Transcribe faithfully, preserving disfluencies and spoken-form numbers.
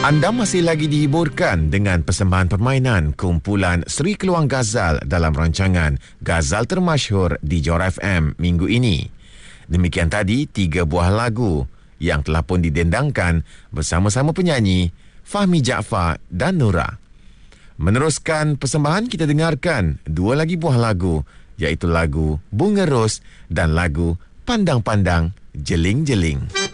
Anda masih lagi dihiburkan dengan persembahan permainan kumpulan Seri Keluang Ghazal dalam rancangan Ghazal Termasyhur di Johor F M minggu ini. Demikian tadi tiga buah lagu yang telah pun didendangkan bersama-sama penyanyi Fahmi Jaafar dan Nura. Meneruskan persembahan, kita dengarkan dua lagi buah lagu, iaitu lagu Bunga Ros dan lagu Pandang-Pandang Jeling-Jeling.